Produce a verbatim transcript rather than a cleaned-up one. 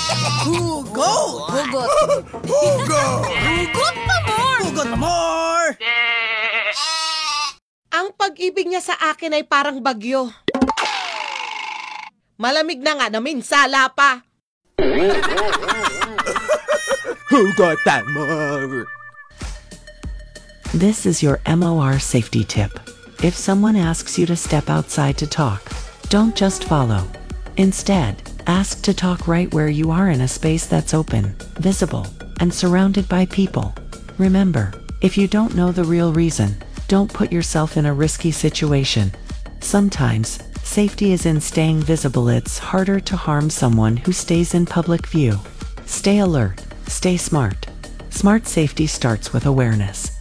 Hugot! Hugot. Hugot! Hugot pa more! Hugot more! Ang pag-ibig niya sa akin ay parang bagyo. Malamig na nga na minsala pa. Hugot more! This is your M O R safety tip. If someone asks you to step outside to talk, don't just follow. Instead, ask to talk right where you are in a space that's open, visible, and surrounded by people. Remember, if you don't know the real reason, don't put yourself in a risky situation. Sometimes, safety is in staying visible. It's harder to harm someone who stays in public view. Stay alert, stay smart. Smart safety starts with awareness.